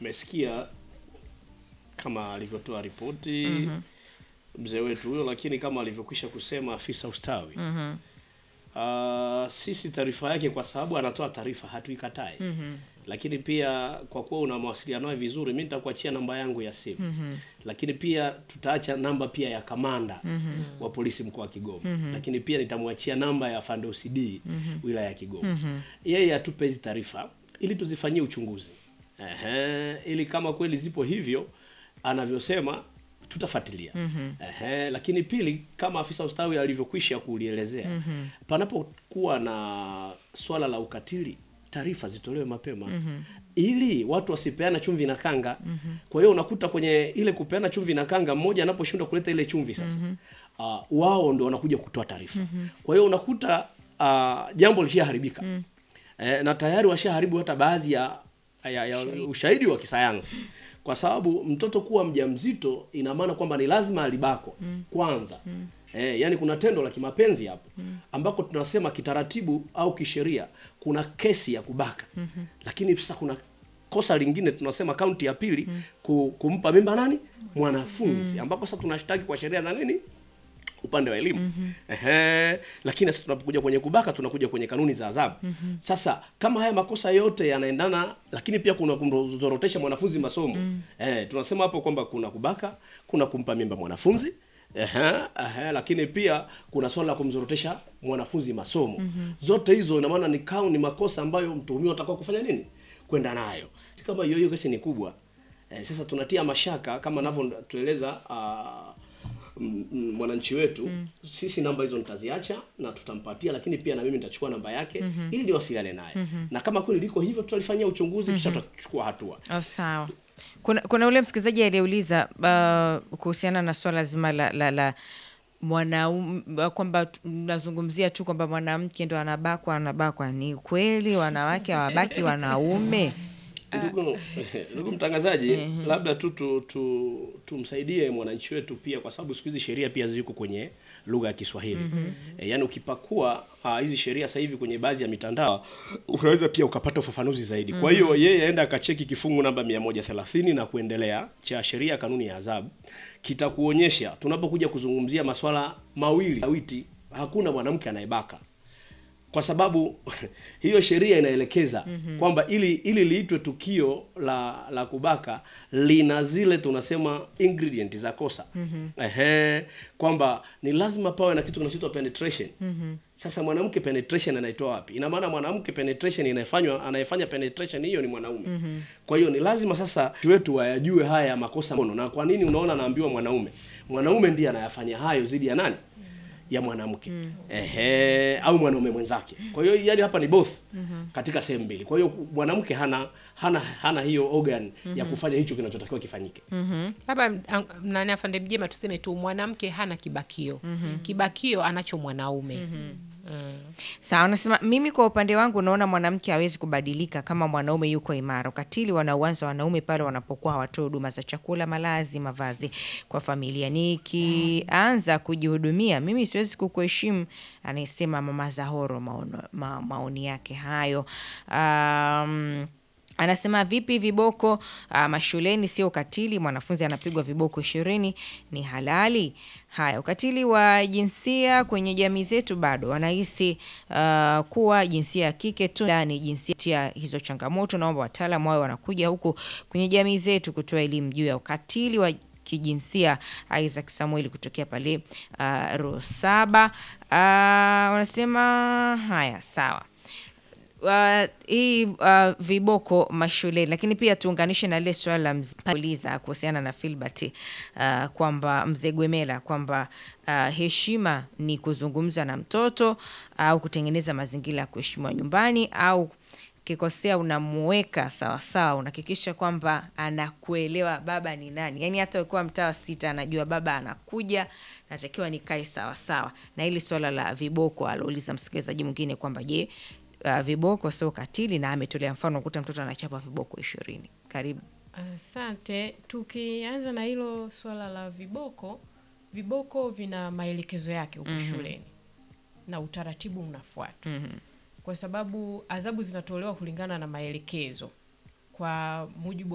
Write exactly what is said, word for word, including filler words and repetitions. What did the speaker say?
tumesikia kama alivyotoa ripoti Mhm. mzee wetu huyo, lakini kama alivyokwisha kusema afisa ustawi. Mhm. Uh, sisi taarifa yake, kwa sababu anatoa taarifa hatuikatai. Mhm. Lakini pia kwa kuwa una mawasiliano naye vizuri, mimi nitakuachia namba yangu ya simu. Mhm. Lakini pia tutaacha namba pia ya kamanda Mhm. wa polisi mkoa wa Kigoma. Mhm. Lakini pia nitamwachia namba ya afande O C D Mhm. wilaya ya Kigoma. Mhm. Yeye atupe hizi taarifa ili tuzifanyie uchunguzi. Ehe, ili kama kweli zipo hivyo anavyosema tutafuatilia. Mhm. Ehe, lakini pili, kama afisa ustawi alivyokwisha kulielezea, Mhm. panapokuwa na swala la ukatili, taarifa zitolewe mapema. Mhm. Ili watu wasipeana chumvi na kanga. Mhm. Kwa hiyo unakuta kwenye ile kupeana chumvi na kanga, mmoja anaposhindwa kuleta ile chumvi sasa, Mhm. uh, wao ndio wanakuja kutoa taarifa. Mhm. Kwa hiyo unakuta uh, jambo lishaharibika. Mhm. Eh, na tayari washaharibu hata baadhi ya, ya, ya ushahidi wa kisayansi, kwa sababu mtoto kuwa mjamzito ina maana kwamba ni lazima alibako kwanza. Mm. Eh, yani kuna tendo la kimapenzi hapo Mm. ambako tunasema kitaratibu au kisheria kuna kesi ya kubaka. Mhm. Lakini sasa kuna kosa lingine tunasema kaunti ya pili, ku, kumpa mimba nani? Mwanafunzi, ambako sasa tunashtaki kwa sheria za nini? Upande wa elimu. Mhm. Ehe, lakini sasa tunapokuja kwenye kubaka tunakuja kwenye kanuni za adhabu. Mhm. Sasa kama haya makosa yote yanaendana, lakini pia kuna kumzorotesha mwanafunzi masomo. Mm. Eh, tunasema hapo kwamba kuna kubaka, kuna kumpa mimba mwanafunzi. Ehe, ehe, lakini pia kuna swala la kumzorotesha mwanafunzi masomo. Mhm. Zote hizo ina maana ni kau ni makosa ambayo mtuhumiwa atakao kufanya nini? Kwenda nayo. Kama hiyo hiyo kesi ni kubwa. Eh, sasa tunatia mashaka kama anavyotueleza uh, m- m- mwananchi wetu. Mm. Sisi namba hizo nitaziacha na tutampatia, lakini pia na mimi nitachukua namba yake Mhm. ili niwasiliane naye. Mhm. Na kama kweli liko hivyo tutalifanyia uchunguzi kisha tutachukua hatua. Oh, sawa. Kuna, kuna ule msikilizaji aliyeuliza uh, kuhusiana na swala zima la, la, la mwanaume, kwamba tu- nazungumzia tu kwamba mwanamke ndo anabakwa anabakwa. Ni kweli wanawake hawabaki wanaume? Ndugu ndugu mtangazaji, labda tu tu tu tumsaidie mwananchi wetu pia, kwa sababu siku hizi sheria pia ziko kwenye lugha ya Kiswahili. Mhm. E, yani ukipakua ah, hizi sheria sasa hivi kwenye baadhi ya mitandao unaweza pia ukapata ufafanuzi zaidi. Kwa hiyo Mhm. yeye aenda akacheki kifungu namba mia moja thelathini na kuendelea cha sheria kanuni ya adhabu, kitakuonyesha tunapokuja kuzungumzia maswala mawili tawiti, hakuna mwanamke anayebaka, kwa sababu hiyo sheria inaelekeza Mhm. kwamba ili ili liitwe tukio la la kubaka lina zile tunasema ingredient za kosa. Mhm. Ehe, kwamba ni lazima pawe na kitu kinachoitwa penetration. Mhm. Sasa mwanamke penetration anaitoa wapi? Ina maana mwanamke penetration inafanywa, anayefanya penetration hiyo ni mwanaume. Mhm. Kwa hiyo ni lazima sasa wetu wayajue haya makosa mbono. Na kwa nini unaona naambiwa mwanaume? Mwanaume ndiye anayafanya hayo zidi ya nani? Ya mwanamke. Ehe, au mwanaume mwenzake. Kwa hiyo yani hapa ni both Mhm. katika sehemu mbili. Kwa hiyo mwanamke hana hana hana hiyo organ ya Mhm. kufanya hicho kinachotakiwa kifanyike. Mhm. Labda ang- nani afande Mjema tuseme tu mwanamke hana kibakio. Mhm. Kibakio anacho mwanaume. Mhm. Mm. Sawa, unasema mimi kwa upande wangu naona mwanamke hawezi kubadilika kama mwanaume yuko imara. Ukatili wanauanza wanaume pale wanapokuwa hawatoi huduma za chakula, malazi, mavazi kwa familia. Nikianza kujihudumia mimi siwezi kukuheshimu, anasema Mama Zahoro. Maono, ma, maoni yake hayo. Um, anasema vipi viboko uh, mashuleni sio ukatili? Mwanafunzi anapigwa viboko ishirini ni halali? Haya, ukatili wa jinsia kwenye jamii zetu bado wanahisi uh, kuwa jinsia ya kike tu ni jinsia ya hizo changamoto. Naomba wataalamu wao wanakuja huku kwenye jamii zetu kutoa elimu juu ya ukatili wa kijinsia. Isaac Samuel kutokea pale uh, Rosaba uh, wanasema haya, sawa. Uh, hii uh, viboko mashuleni, lakini pia tuunganishe na ile swala la mzee kuhusiana na Filbert uh, kwamba mzee Gwemela kwamba uh, heshima ni kuzungumza na mtoto au uh, kutengeneza mazingira ya kuheshimiwa nyumbani, au kikosea unamuweka sawa sawa, unahakikisha kwamba anakuelewa baba ni nani. Yani hata ukiwa mtaa wa sita anajua baba anakuja, natakiwa nikae sawa sawa. Na hili swala la viboko alouliza msikilizaji mwingine kwamba je, Uh, viboko sio katili, na ametolea mfano kukuta mtoto anachapa viboko ishirini. Karibu. Asante. Tukianza na hilo swala la viboko, viboko vina maelekezo yake huko Mhm. shuleni na utaratibu unafuatwa. Mhm. Kwa sababu adhabu zinatolewa kulingana na maelekezo kwa mujibu